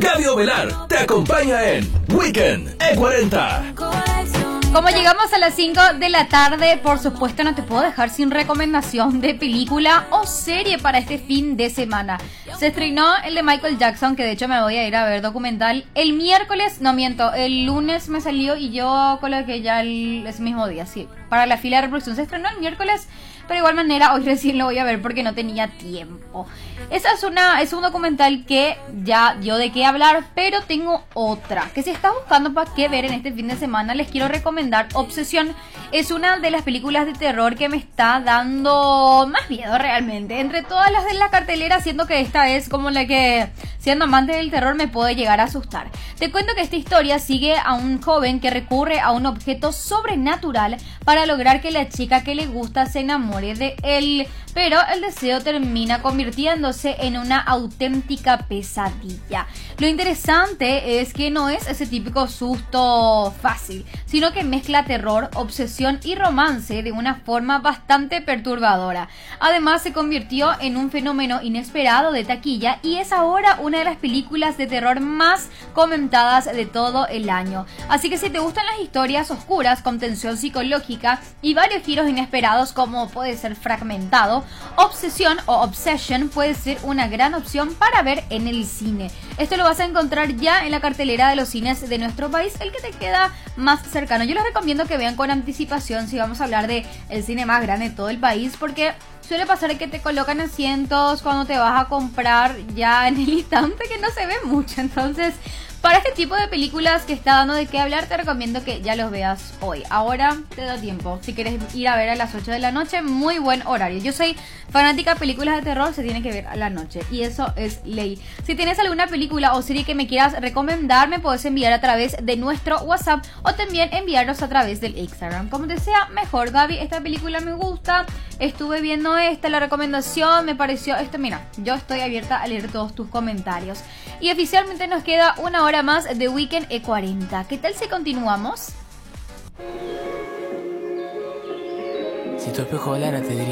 Gaby Ovelar te acompaña en Weekend E40. Como llegamos a las 5 de la tarde, por supuesto no te puedo dejar sin recomendación de película o serie para este fin de semana. Se estrenó el de Michael Jackson, que de hecho me voy a ir a ver documental el miércoles, no miento, el lunes me salió y yo coloqué ya ese mismo día, sí, para la fila de reproducción. Se estrenó el miércoles, pero de igual manera hoy recién lo voy a ver porque no tenía tiempo. Es un documental que ya dio de qué hablar, pero tengo otra que si estás buscando para qué ver en este fin de semana, les quiero recomendar Obsesión. Es una de las películas de terror que me está dando más miedo realmente. Entre todas las de la cartelera, siento que esta es como la que, siendo amante del terror, me puede llegar a asustar. Te cuento que esta historia sigue a un joven que recurre a un objeto sobrenatural para lograr que la chica que le gusta se enamore de él, pero el deseo termina convirtiéndose en una auténtica pesadilla. Lo interesante es que no es ese típico susto fácil, sino que mezcla terror, obsesión y romance de una forma bastante perturbadora. Además, se convirtió en un fenómeno inesperado de taquilla y es ahora una de las películas de terror más comentadas de todo el año. Así que si te gustan las historias oscuras con tensión psicológica y varios giros inesperados, como puede ser Fragmentado, Obsesión o Obsession puede ser una gran opción para ver en el cine. Esto lo vas a encontrar ya en la cartelera de los cines de nuestro país, el que te queda más cercano. Yo les recomiendo que vean con anticipación si vamos a hablar de el cine más grande de todo el país, porque suele pasar que te colocan asientos cuando te vas a comprar ya en el instante, que no se ve mucho. Entonces, para este tipo de películas que está dando de qué hablar, te recomiendo que ya los veas hoy. Ahora te da tiempo. Si quieres ir a ver a las 8 de la noche, muy buen horario. Yo soy fanática de películas de terror, se tiene que ver a la noche. Y eso es ley. Si tienes alguna película o serie que me quieras recomendar, me puedes enviar a través de nuestro WhatsApp o también enviarnos a través del Instagram. Como te sea mejor. Gaby, esta película me gusta. Estuve viendo la recomendación, me pareció esto. Mira, yo estoy abierta a leer todos tus comentarios. Y oficialmente nos queda una hora más de Weekend E40. ¿Qué tal si continuamos? Si tu espejo hablara te diría